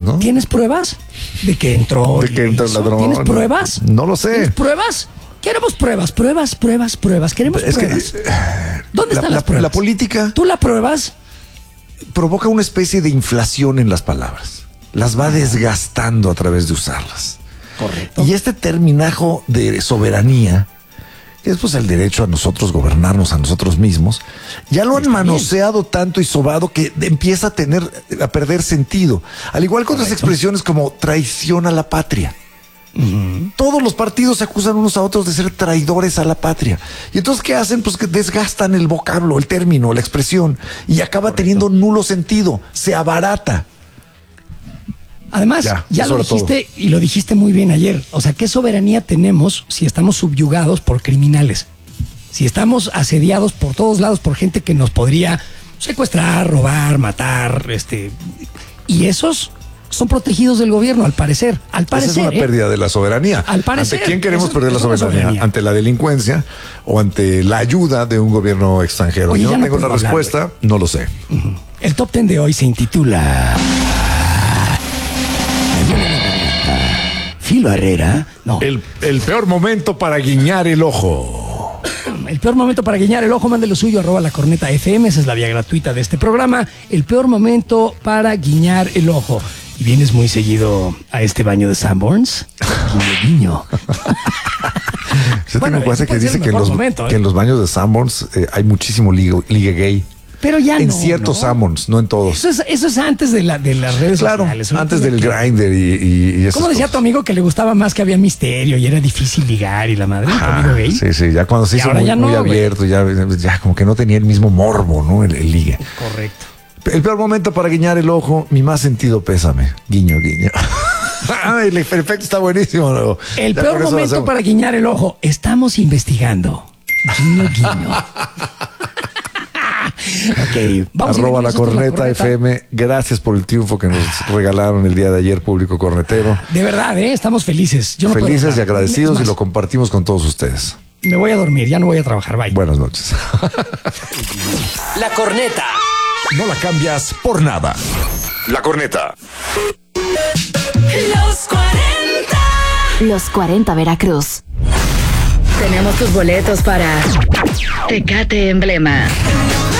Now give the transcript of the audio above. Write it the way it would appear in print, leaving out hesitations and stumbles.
¿no? ¿Tienes pruebas de que entró? De que entra el ladrón. ¿Tienes pruebas? No lo sé. ¿Tienes pruebas? Queremos pruebas. Queremos Es pruebas. que ¿Dónde están las pruebas? La política ¿Tú la pruebas? provoca una especie de inflación en las palabras. Las va desgastando a través de usarlas. Correcto. Y este terminajo de soberanía, que es pues el derecho a nosotros gobernarnos a nosotros mismos, ya lo han manoseado tanto y sobado que empieza a perder sentido. Al igual con otras expresiones como traición a la patria. Todos los partidos se acusan unos a otros de ser traidores a la patria. Y entonces, ¿qué hacen? Pues que desgastan el vocablo, el término, la expresión, y acaba teniendo nulo sentido, se abarata. Además, ya lo dijiste y lo dijiste muy bien ayer. O sea, ¿qué soberanía tenemos si estamos subyugados por criminales? Si estamos asediados por todos lados por gente que nos podría secuestrar, robar, matar, y esos son protegidos del gobierno, al parecer. Esa es una pérdida de la soberanía. Al parecer. ¿Ante quién queremos perder la soberanía? ¿Ante la delincuencia o ante la ayuda de un gobierno extranjero? Oye, yo no tengo puedo una respuesta, no lo sé. El top 10 de hoy se intitula Filo Herrera. No. El peor momento para guiñar el ojo. El peor momento para guiñar el ojo, mande lo suyo, @lacorneta_fm, esa es la vía gratuita de este programa. El peor momento para guiñar el ojo. ¿Y vienes muy seguido a este baño de Sanborns? Guiño. Yo tengo un cuate que dice que en los baños de Sanborns hay muchísimo ligue gay. Pero ya en no. Ciertos Sanborns, no en todos. Eso es antes de las redes sociales. Antes del Grindr y eso. ¿Cómo decía tu amigo que le gustaba más que había misterio y era difícil ligar y la madre? ¿Tu amigo gay? Sí, ya cuando se hizo muy abierto, ya como que no tenía el mismo morbo, ¿no? El ligue. Correcto. El peor momento para guiñar el ojo, mi más sentido pésame. Guiño. El efecto está buenísimo. ¿No? El peor momento para guiñar el ojo. Estamos investigando. Guiño. Ok, vamos @lacorneta_fm. Gracias por el triunfo que nos regalaron el día de ayer, público cornetero. De verdad, estamos felices. Felices y agradecidos y lo compartimos con todos ustedes. Me voy a dormir, ya no voy a trabajar. Bye. Buenas noches. La Corneta. No la cambias por nada. La Corneta. Los 40. Los 40 Veracruz. Tenemos tus boletos para Tecate Emblema.